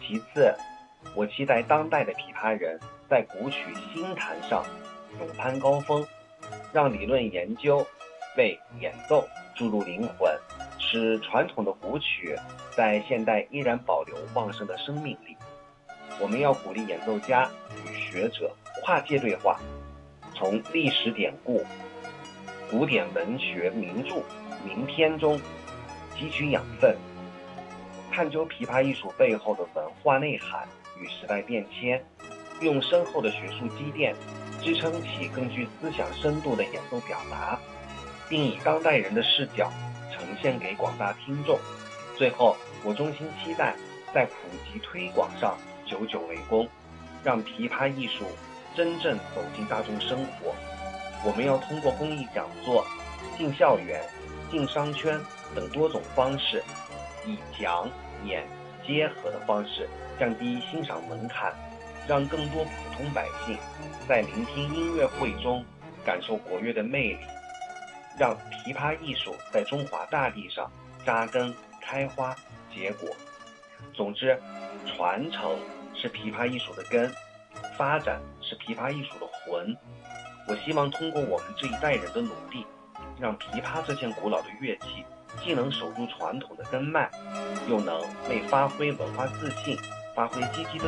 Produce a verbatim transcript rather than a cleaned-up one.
其次，我期待当代的琵琶人在古曲新坛上勇攀高峰，让理论研究为演奏注入灵魂，使传统的古曲在现代依然保留旺盛的生命力。我们要鼓励演奏家与学者跨界对话，从历史典故、古典文学名著、名篇中汲取养分，探究琵琶艺术背后的文化内涵与时代变迁，用深厚的学术积淀支撑起更具思想深度的演奏表达，并以当代人的视角呈现给广大听众。最后，我衷心期待在普及推广上久久为功，让琵琶艺术真正走进大众生活。我们要通过公益讲座、进校园、进商圈等多种方式，以讲演结合的方式降低欣赏门槛，让更多普通百姓在聆听音乐会中感受国乐的魅力，让琵琶艺术在中华大地上扎根开花结果。总之，传承是琵琶艺术的根，发展是琵琶艺术的魂。我希望通过我们这一代人的努力，让琵琶这件古老的乐器既能守住传统的根脉，又能为发挥文化自信发挥积极的